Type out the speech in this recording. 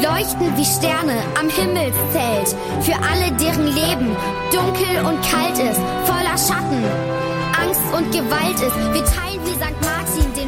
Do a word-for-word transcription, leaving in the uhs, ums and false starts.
leuchten wie Sterne am Himmelszelt. Für alle, deren Leben dunkel und kalt ist, voller Schatten, Angst und Gewalt ist. Wir teilen wie Sankt Martin